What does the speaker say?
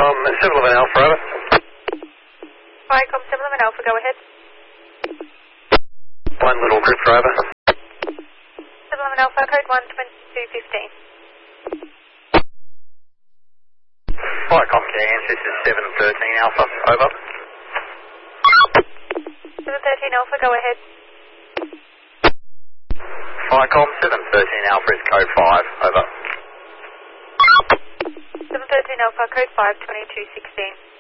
Viacom 711 Alpha, over. Viacom 711 Alpha, go ahead. One little group driver. 711 Alpha, code 12215. Viacom Cairns, this is 713 Alpha, over. 713 Alpha, go ahead. Viacom 713 Alpha is code 5, over. 713 Alpha, code 5, 2216.